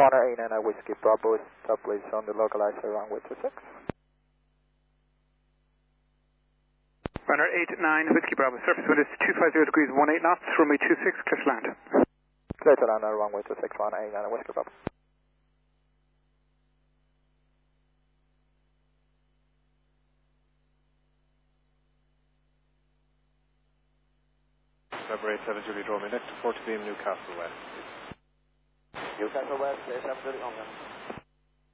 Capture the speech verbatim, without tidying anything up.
Runner eight nine Whiskey Bravo, stop please on the localizer runway two six. Runner eight nine Whiskey Bravo, surface wind is two five zero degrees one eight knots, runway two six, clear to land. Clear to land on runway two six, Runner eight nine Whiskey Bravo. February eight seven Juliet Romeo, next to forty beam Newcastle West. Newcastle West, eight seven Juliet Romeo.